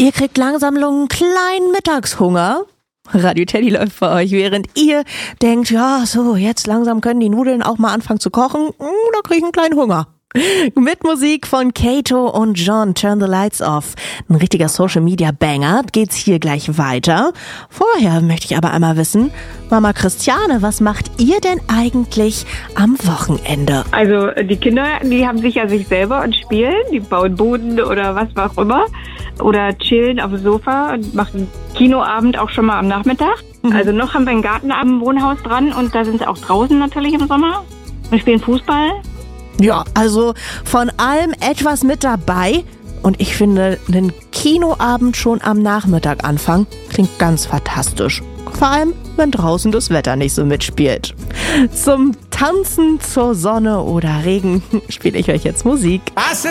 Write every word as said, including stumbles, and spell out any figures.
Ihr kriegt langsam so einen kleinen Mittagshunger. Radio Teddy läuft für euch, während ihr denkt, ja, so, jetzt langsam können die Nudeln auch mal anfangen zu kochen. Da kriege ich einen kleinen Hunger. Mit Musik von Kato und John, Turn the Lights Off. Ein richtiger Social-Media-Banger. Geht's hier gleich weiter. Vorher möchte ich aber einmal wissen, Mama Christiane, was macht ihr denn eigentlich am Wochenende? Also die Kinder, die haben sich ja sich selber und spielen. Die bauen Boden oder was auch immer. Oder chillen auf dem Sofa und machen Kinoabend auch schon mal am Nachmittag. Mhm. Also noch haben wir einen Garten am Wohnhaus dran und da sind sie auch draußen natürlich im Sommer. Wir spielen Fußball. Ja, also von allem etwas mit dabei. Und ich finde, einen Kinoabend schon am Nachmittag anfangen, klingt ganz fantastisch. Vor allem, wenn draußen das Wetter nicht so mitspielt. Zum Tanzen, zur Sonne oder Regen spiele ich euch jetzt Musik.